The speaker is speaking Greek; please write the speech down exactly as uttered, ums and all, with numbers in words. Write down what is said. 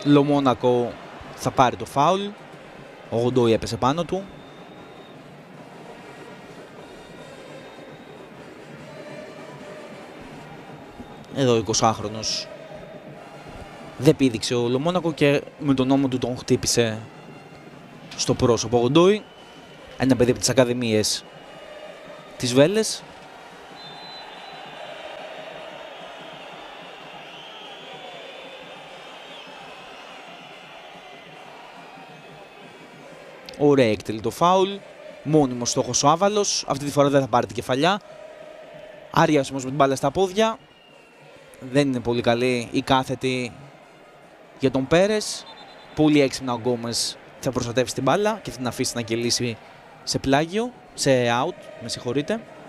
Λομόνακο θα πάρει το φάουλ. Ο Γοντόι έπεσε πάνω του. Εδώ ο εικοσάχρονος δεν πήδηξε ο Λομόνακο και με τον ώμο του τον χτύπησε στο πρόσωπο. Ο Γοντόι, ένα παιδί από τις ακαδημίες της Βέλες. Ωραία εκτελεί το φάουλ. Μόνιμος στόχος ο Άβαλος. Αυτή τη φορά δεν θα πάρει την κεφαλιά. Άριας όμως με την μπάλα στα πόδια. Δεν είναι πολύ καλή η κάθετη για τον Πέρες. Πολύ έξυπνα ο Γκόμες θα προστατεύσει την μπάλα και θα την αφήσει να κελίσει σε πλάγιο, σε out, με συγχωρείτε.